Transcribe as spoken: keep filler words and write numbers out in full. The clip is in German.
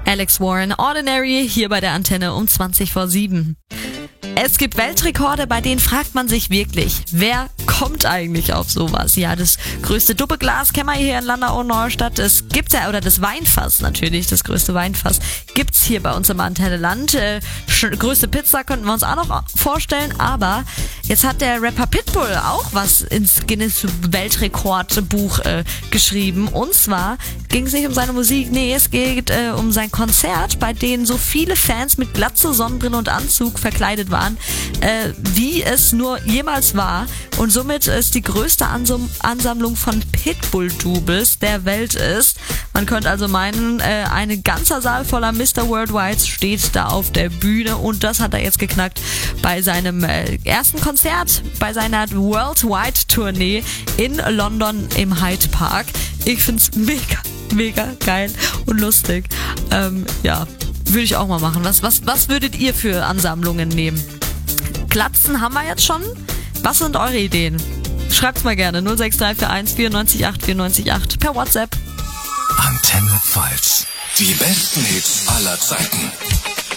Alex Warren, Ordinary, hier bei der Antenne um zwanzig vor sieben. Es gibt Weltrekorde, bei denen fragt man sich wirklich, wer kommt eigentlich auf sowas? Ja, das größte Doppelglas kennen wir hier in Landau-Neustadt. Es gibt's ja, oder das Weinfass natürlich, das größte Weinfass gibt's hier bei uns im Antenneland. Äh, größte Pizza könnten wir uns auch noch vorstellen, aber jetzt hat der Rapper Pitbull auch was ins Guinness-Weltrekordbuch äh, geschrieben. Und zwar ging es nicht um seine Musik, nee, es geht äh, um sein Konzert, bei dem so viele Fans mit Glatze, Sonnenbrille und Anzug verkleidet waren, äh, wie es nur jemals war. Und somit ist die größte Ansam- Ansammlung von Pitbull-Doubles der Welt ist. Man könnte also meinen, äh, ein ganzer Saal voller Mister Worldwide steht da auf der Bühne und das hat er jetzt geknackt bei seinem äh, ersten Konzert, bei seiner Worldwide-Tournee in London im Hyde Park. Ich find's mega, mega geil und lustig. Ähm, ja, würde ich auch mal machen. Was, was, was würdet ihr für Ansammlungen nehmen? Glatzen haben wir jetzt schon. Was sind eure Ideen? Schreibt's mal gerne. null sechs drei vier eins vier neun acht vier neun acht per WhatsApp. Antenne Pfalz. Die besten Hits aller Zeiten.